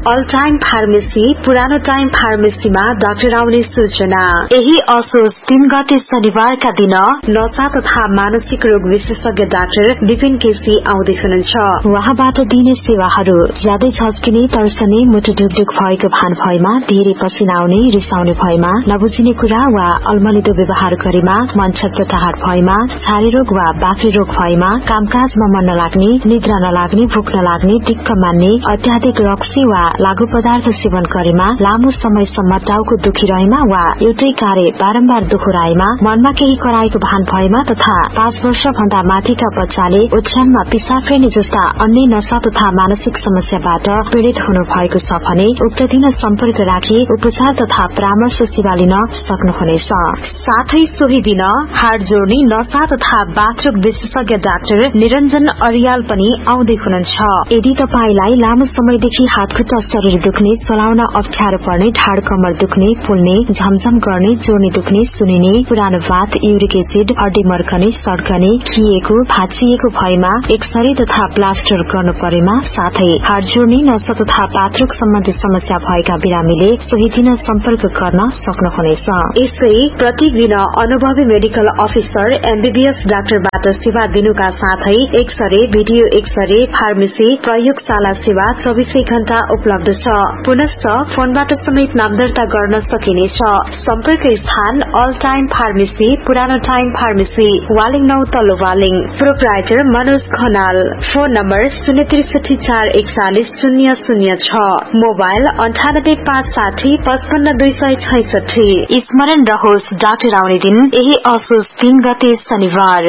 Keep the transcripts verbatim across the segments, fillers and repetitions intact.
All time pharmacy पुरानो time फार्मेसीमा doctor आउने सूचना। यही असोज तीन गते शनिबारका दिन नशा तथा मानसिक रोग विशेषज्ञ डाक्टर विपिन केसी आउँदै हुनुहुन्छ। उहाँबाट दिने सेवाहरू ज्यादै झस्किने, तर्सने, मुटु ढुकढुक भएको भान भएमा, धेरै पसिना आउने, रिसाउने भएमा, नबुझिने कुरा वा अलमलिदो व्यवहार गरेमा, मन छटपटाहट भएमा, छारे रोग वा बाक्रे रोग भएमा, कामकाजमा मन नलाग्ने, निद्रा नलाग्ने, भूख नलाग्ने, दिक्क मान्ने, अत्याधिक रक्सी वा लागू पदार्थ सेवन गरेमा, लामो समयसम्म टाउको दुखिरहेमा वा एउटै कार्य बारम्बार दोहोऱ्याएमा, मनमा केही कराएको भान भएमा तथा पाँच वर्ष भन्दा माथिका बच्चाले ओछ्यानमा पिसाब फेर्ने जस्ता अन्य नशा तथा मानसिक समस्याबाट पीड़ित हुनु भएको छ भने उक्त दिन सम्पर्क राखी उपचार तथा परामर्श सेवा लिन सक्नुहुनेछ। साथै सोही दिन हाड जोड्ने, नशा तथा बाथरुम विशेषज्ञ डाक्टर निरञ्जन अरियाल पनि आउँदै हुनुहुन्छ। यदि तपाईलाई लामो समयदेखि हातखुट्टा शरीर दुख्ने, चलाउन अप्ठ्यारो पर्ने, ढाड कमर दुख्ने, फुल्ने, झमझम गर्ने, जोड्ने दुख्ने, सुनिने, पुरानो बात, युरिक एसिड, हड्डी मर्कने, सड्कने, खिएको, भाँचिएको भएमा एक्सरे तथा प्लास्टर गर्नु परेमा, साथै हाड जोड्ने, नशा तथा बाथरुम सम्बन्धी समस्या भएका बिरामीले सोही दिन सम्पर्क गर्न सक्नुहुनेछ। यसै प्रत्येक दिन अनुभवी मेडिकल अफिसर एमबीबीएस डाक्टरबाट सेवा दिनुका साथै एक्सरे, भिडियो एक्सरे, फार्मेसी, प्रयोगशाला सेवा चौबीसै घण्टा उपलब्ध छ। पुनश्च फोनबाट समेत नाम दर्ता गर्न सकिनेछ। सम्पर्क स्थान अल टाइम फार्मेसी पुरानो टाइम फार्मेसी, वालिङ नौ तल्लो Waling. Proprietor Manoj Khanal. Phone number शून्य त्रिसठी चार एकचालिस शून्य शून्य छ। मोबाइल अन्ठानब्बे पाँच साठी पचपन्न दुई सय छैसठी। स्मरण रहोस्, डाक्टर आउने दिन यही असोज तीन गते शनिबार।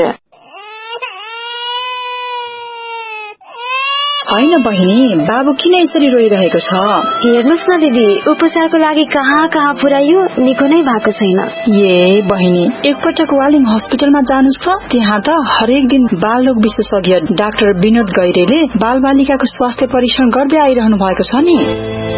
होइन बहिनी, बाबु किन यसरी रोइरहेको छ? हेर्नुस् न दिदी, उपचारको लागि कहाँ कहाँ पुर्याइयो, निको नै भएको छैन। ए बहिनी, एकपटक वालिङ हस्पिटलमा जानुस् त। त्यहाँ त हरेक दिन बाल रोग विशेषज्ञ डाक्टर विनोद गैरेले बाल बालिकाको स्वास्थ्य परीक्षण गर्दै आइरहनु भएको छ नि।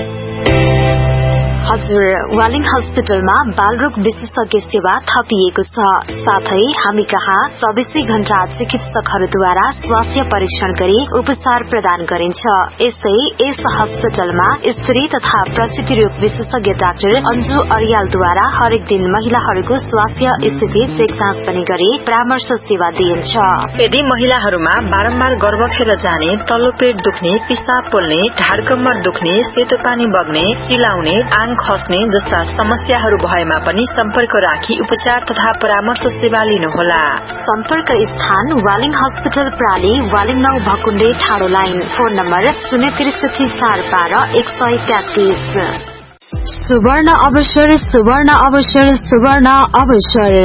हजुर, वालिङ हस्पिटलमा बालरोग विशेषज्ञ सेवा थपिएको छ। साथै हामी कहाँ चौबीसै घण्टा चिकित्सकहरूद्वारा स्वास्थ्य परीक्षण गरी उपचार प्रदान गरिन्छ। यस्तै यस हस्पिटलमा स्त्री तथा प्रसूति रोग विशेषज्ञ डाक्टर अन्जु अरियालद्वारा हरेक दिन महिलाहरूको स्वास्थ्य स्थिति चेक जाँच पनि गरी परामर्श सेवा दिइन्छ। यदि महिलाहरूमा बारम्बार गर्भ खेर जाने, तल्लो पेट दुख्ने, पिसाब पोल्ने, ढाड कम्मर दुख्ने, सेतो पानी बग्ने, चिलाउने, आङ खस्ने जस्ता समस्याहरू भएमा पनि सम्पर्क राखी उपचार तथा परामर्श सेवा लिनुहोला। सम्पर्क स्थान वालिङ हस्पिटल प्राली, वालिङ नौ भकुण्डे ठाडो लाइन। फोन नम्बर शून्य त्रिसठी चार बाह्र एक सय तेत्तीस। सुवर्ण अवसर, सुवर्ण अवसर, सुवर्ण अवसर।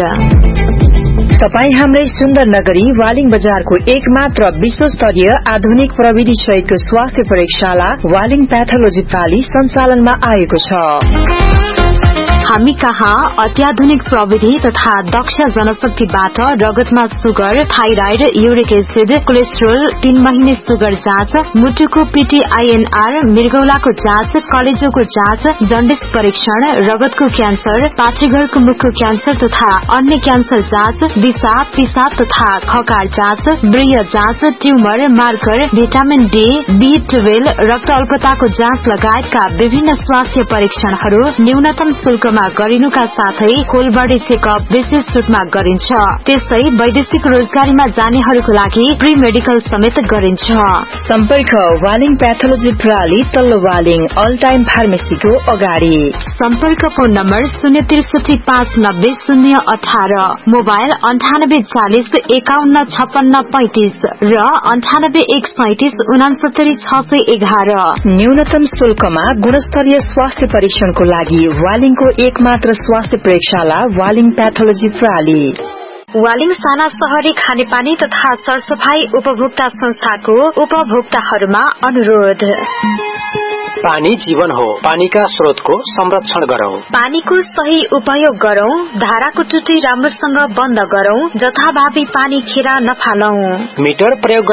तपाईँ हाम्रै सुन्दर नगरी वालिङ बजारको एक मात्र विश्वस्तरीय आधुनिक प्रविधि सहितको स्वास्थ्य प्रयोगशाला वालिङ पैथोलोजी प्राली सञ्चालनमा आएको छ। हामी कहाँ अत्याधुनिक प्रविधि तथा दक्ष जनशक्तिबाट रगतमा sugar, thyroid, uric acid, cholesterol, तीन महिने सुगर जाँच, मुटुको पीटीआईएनआर, मृगौलाको जाँच, कलेजोको जाँच, जन्डिस परीक्षण, रगतको क्यान्सर, पाठेघरको मुखको क्यान्सर तथा अन्य क्यान्सर जाँच, दिशा, पिसाब तथा खकार जाँच, ब्रिय जाँच, tumour, marker, vitamin D, be twelve, रक्त अल्पताको जाँच लगायतका विभिन्न स्वास्थ्य परीक्षणहरू न्यूनतम शुल्कमा गरिनुका साथै होल बडी चेकअप विशेष रूपमा गरिन्छ। त्यसै वैदेशिक रोजगारीमा जानेहरूको लागि प्री मेडिकल समेत गरिन्छ। सम्पर्क वालिङ पैथोलोजी प्राली, तल्लो वालिङ, अल टाइम फार्मेसीको अगाडि। सम्पर्क फोन नम्बर शून्य त्रिसठी पाँच नब्बे शून्य अठार। मोबाइल अन्ठानब्बे चालिस एकाउन्न छप्पन्न पैंतिस र अन्ठानब्बे एक सैतिस उनासत्तरी छ सय एघार। न्यूनतम शुल्कमा गुणस्तरीय स्वास्थ्य परीक्षणको लागि वालिङको एक मात्र स्वास्थ्य प्रयोगशाला वालिङ पैथोलोजी प्राली। वालिङ साना शहरी खानेपानी तथा सरसफाई उपभोक्ता संस्थाको उपभोक्ताहरूमा अनुरोध। पानी जीवन हो, पानी का स्रोत को संरक्षण गरौं। पानी को सही उपयोग गरौं, धाराको टुटी राम्रोसँग बन्द गरौं, जथाभावी पानी खेर नफालौं। मिटर प्रयोग